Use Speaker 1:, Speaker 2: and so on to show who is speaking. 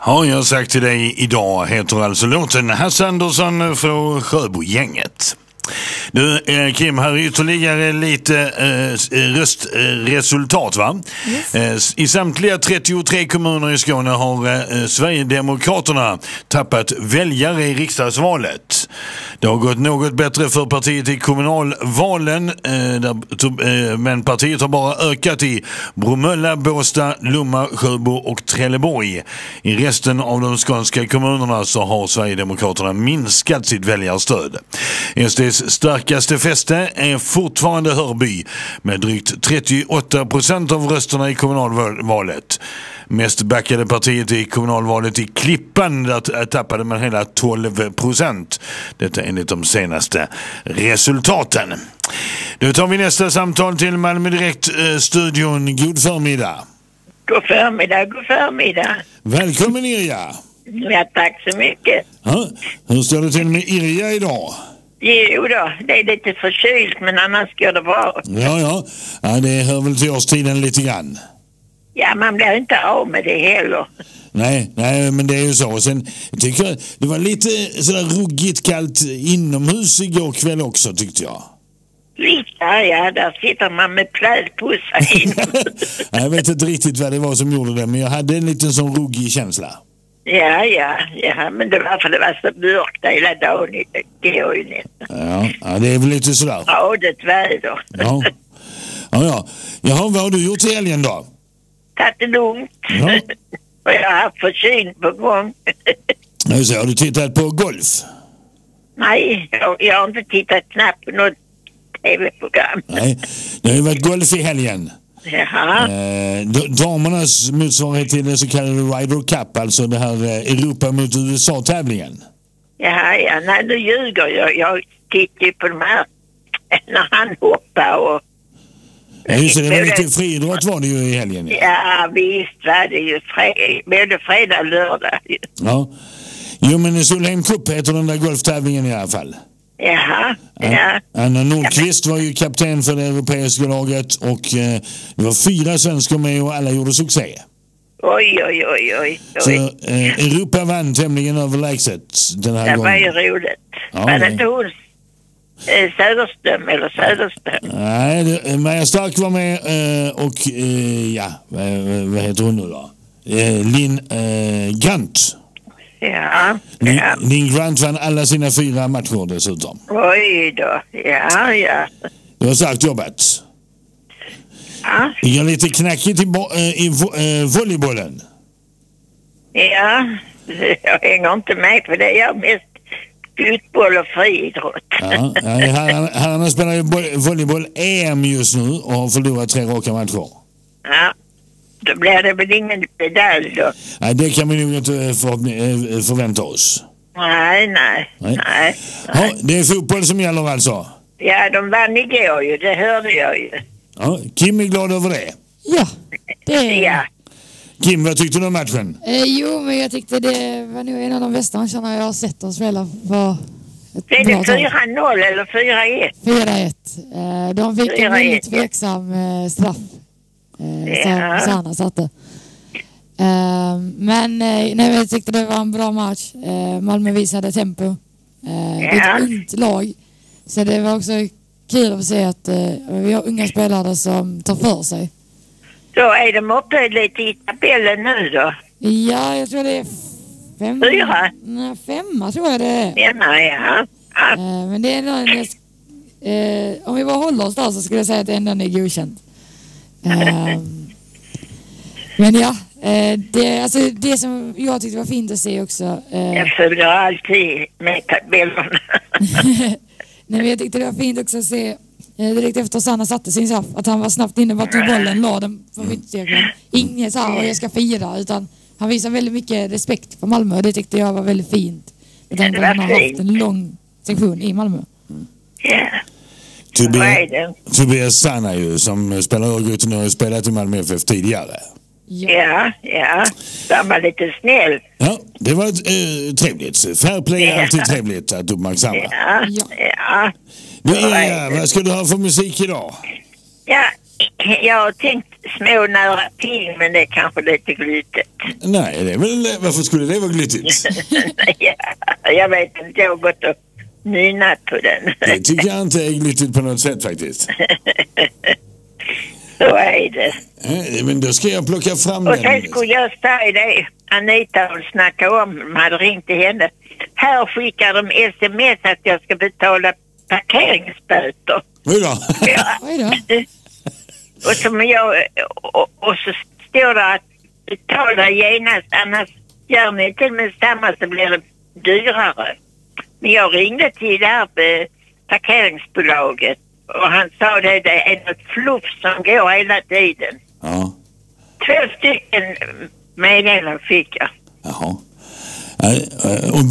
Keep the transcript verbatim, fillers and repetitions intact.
Speaker 1: Har jag sagt till dig idag heter alltså låten Hasse Andersson från Sjöbo-gänget. Nu eh, Kim, här är ytterligare lite eh, röstresultat va? Yes. Eh, I samtliga trettiotre kommuner i Skåne har eh, Sverigedemokraterna tappat väljare i riksdagsvalet. Det har gått något bättre för partiet i kommunalvalen eh, där, eh, men partiet har bara ökat i Bromölla, Båstad, Lomma, Sjöbo och Trelleborg. I resten av de skånska kommunerna så har Sverigedemokraterna minskat sitt väljarstöd. S D:s starkaste fäste är fortfarande Hörby med drygt trettioåtta procent av rösterna i kommunalvalet. Mest backade partiet i kommunalvalet i Klippan, där tappade man hela tolv procent. Detta enligt de senaste resultaten. Då tar vi nästa samtal till Malmö Direkt-studion. God förmiddag.
Speaker 2: God förmiddag, god förmiddag.
Speaker 1: Välkommen Irja.
Speaker 2: Ja, tack så mycket.
Speaker 1: Ja, hur står det till med Irja idag?
Speaker 2: Jo då, det är lite förkylt men annars går det bra.
Speaker 1: Ja, ja. Ja, det hör väl till årstiden lite grann.
Speaker 2: Ja, man blir inte av med det heller.
Speaker 1: Nej, nej, men det är ju så. Och sen tycker jag det var lite sådär ruggigt kallt inomhus igår kväll också, tyckte jag.
Speaker 2: Lite, ja, där sitter man med plädpussar in.
Speaker 1: Jag vet inte riktigt vad det var som gjorde det, men jag hade en liten sån ruggig känsla.
Speaker 2: Ja, ja, ja, men det var för det var så mörkt hela dagen igår ju nästan.
Speaker 1: Ja, ja, det är väl lite sådär.
Speaker 2: Ja, det är väder.
Speaker 1: Ja, ja, ja. Jaha, vad har du gjort i helgen då?
Speaker 2: Tatt det lugnt.
Speaker 1: Ja.
Speaker 2: Och jag har haft försyn på gång.
Speaker 1: Nu så, har du tittat på golf?
Speaker 2: Nej, jag, jag har inte tittat knappt på något tv-program.
Speaker 1: Nej, det har ju varit golf i helgen.
Speaker 2: Jaha.
Speaker 1: Eh, damernas motsvarighet till den så kallade Ryder Cup, alltså det här eh, Europa mot U S A-tävlingen.
Speaker 2: Ja, ja, nej, nu ljuger jag. Jag tittar ju på de här när han hoppar och...
Speaker 1: Ja, just det, det var lite friidrott var det ju i helgen. Ja,
Speaker 2: ja visst var det ju fred, både fredag och lördag.
Speaker 1: Ja. Jo, men Solheim Cup heter den där golftävlingen i alla fall.
Speaker 2: Jaha, ja.
Speaker 1: Anna Nordqvist var ju kapten för det europeiska laget och eh, det var fyra svenskar med och alla gjorde succé.
Speaker 2: Oj, oj, oj, oj.
Speaker 1: Så eh, Europa vann tämligen överlägset den här
Speaker 2: det
Speaker 1: gången.
Speaker 2: Det var ju roligt.
Speaker 1: Ja,
Speaker 2: var det
Speaker 1: nej.
Speaker 2: inte hon eh, Söderström eller Söderström?
Speaker 1: Nej, det, Maja Stark var med eh, och eh, ja, vad, vad heter hon nu då? Eh, Linn eh, Grant.
Speaker 2: Ja,
Speaker 1: Lin,
Speaker 2: ja.
Speaker 1: Linn Grant vann alla sina fyra matcher dessutom.
Speaker 2: Oj då, ja, ja.
Speaker 1: Det var starkt jobbat.
Speaker 2: Ja,
Speaker 1: Jag är lite knackigt i, bo- äh, i vo- äh, volleybollen.
Speaker 2: ja. Jag hänger inte med på det. Jag är mest fotboll och friidrott.
Speaker 1: Ja, herrarna, herrarna spelar ju bo- volleyboll-E M just nu och har förlorat tre raka matcher.
Speaker 2: Ja, då blir det väl ingen medalj då.
Speaker 1: Nej, det kan vi nog inte för, förvänta oss.
Speaker 2: Nej, nej,
Speaker 1: Nej.
Speaker 2: nej.
Speaker 1: Ja, det är fotboll som gäller alltså.
Speaker 2: Ja, de vann igår ju, det hörde jag ju.
Speaker 1: Ja, Kim är glad över det.
Speaker 3: Ja, det är
Speaker 2: Ja,
Speaker 1: Kim, vad tyckte du om matchen?
Speaker 3: eh, Jo, men jag tyckte det var nog en av de bästa matcherna jag har sett oss spela på ett
Speaker 2: blev
Speaker 3: bra
Speaker 2: det
Speaker 3: tag.
Speaker 2: fyra noll eller fyra ett?
Speaker 3: fyra ett. Eh, de fick en
Speaker 2: fyra ett,
Speaker 3: väldigt
Speaker 2: ja.
Speaker 3: tveksam eh, straff eh,
Speaker 2: Ja.
Speaker 3: som Sanna satte. Eh, men eh, nej, jag tyckte det var en bra match. Eh, Malmö visade tempo. Eh, Det är
Speaker 2: Ja.
Speaker 3: ett ungt lag. Så det var också kul att se att eh, vi har unga spelare som tar för sig.
Speaker 2: Då är de uppe lite i tabellen nu då.
Speaker 3: Ja, jag tror det är fem,
Speaker 2: Fyra?
Speaker 3: nej, femma tror jag det är.
Speaker 2: Ja, nej, ja. Ja,
Speaker 3: Eh, men det är ändå, jag, eh, om vi bara håller oss där så skulle jag säga att det ändå är godkänt. Eh, men ja, eh, det, alltså, det som jag tyckte var fint att se också. Eh,
Speaker 2: jag följer alltid med tabellerna.
Speaker 3: nej, men jag tyckte det var fint också att se eh, direkt efter Sanna satte sin straff att han var snabbt inne och tog bollen, la den på mittcirkeln. Inget så här och jag ska fira, utan han visar väldigt mycket respekt för Malmö och det tyckte jag var väldigt fint. Jag tänkte
Speaker 2: det var
Speaker 3: att han har
Speaker 2: fint.
Speaker 3: haft en lång sektion i Malmö.
Speaker 2: Ja,
Speaker 1: Tobias,
Speaker 2: vad är det?
Speaker 1: Tobias Sanna ju, som spelar Örgryte och har spelat i Malmö F F tidigare.
Speaker 2: Ja, ja. De var lite snäll.
Speaker 1: Ja, det var eh, trevligt. Fair play är alltid trevligt att uppmärksamma.
Speaker 2: Ja,
Speaker 3: Ja.
Speaker 2: ja.
Speaker 1: Nu, ja, vad ska du ha för musik idag?
Speaker 2: Ja, jag har tänkt små nära till, men det är kanske lite glytigt.
Speaker 1: Nej, det är väl, varför skulle det vara glytigt?
Speaker 2: Ja, jag vet inte, jag har gått och nynat på den.
Speaker 1: Det tycker jag inte är glytigt på något sätt faktiskt.
Speaker 2: Så är det.
Speaker 1: Eh, Men då ska jag plocka fram
Speaker 2: Och
Speaker 1: den.
Speaker 2: sen skulle jag säga det, Anita vill snacka om, de hade ringt till henne. Här skickar de sms att jag ska betala parkeringsböter.
Speaker 1: Oj då.
Speaker 2: Ja.
Speaker 3: Oj då.
Speaker 2: Och, som jag, och, och så står det att betala genast, annars gör ni till med samma så blir det dyrare. Men jag ringde till det här parkeringsbolaget och han sa det, det är något fluff som går hela tiden.
Speaker 1: Ja.
Speaker 2: Två stycken meddelanden fick jag.
Speaker 1: Jaha. Nej, eh, och